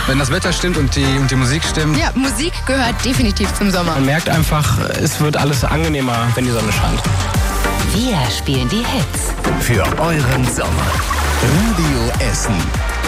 Wenn das Wetter stimmt und die Musik stimmt. Ja, Musik gehört definitiv zum Sommer. Man merkt einfach, es wird alles angenehmer, wenn die Sonne scheint. Wir spielen die Hits für euren Sommer. Radio Essen.